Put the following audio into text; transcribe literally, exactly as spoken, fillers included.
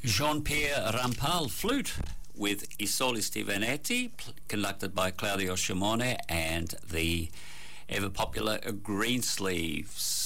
Jean-Pierre Rampal flute with I Soli Stivanetti, conducted by Claudio Scimone and the ever popular Greensleeves.